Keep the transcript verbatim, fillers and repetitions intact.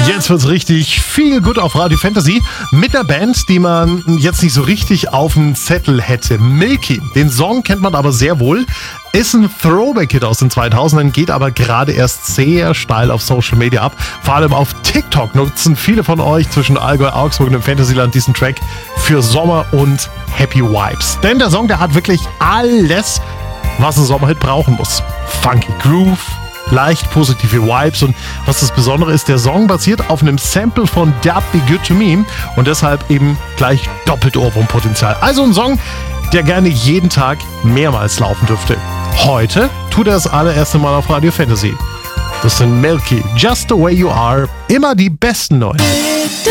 Jetzt wird's richtig viel gut auf Radio Fantasy mit einer Band, die man jetzt nicht so richtig auf dem Zettel hätte. Milky. Den Song kennt man aber sehr wohl. Ist ein Throwback-Hit aus den zweitausendern, geht aber gerade erst sehr steil auf Social Media ab. Vor allem auf TikTok nutzen viele von euch zwischen Allgäu, Augsburg und dem Fantasyland diesen Track für Sommer und Happy Vibes. Denn der Song, der hat wirklich alles, was ein Sommerhit brauchen muss. Funky Groove, leicht positive Vibes und was das Besondere ist, der Song basiert auf einem Sample von Dub Be Good To Me und deshalb eben gleich doppelt Ohrwurmpotenzial. Also ein Song, der gerne jeden Tag mehrmals laufen dürfte. Heute tut er das allererste Mal auf Radio Fantasy. Das sind Milky, Just The Way You Are, immer die besten Neuen.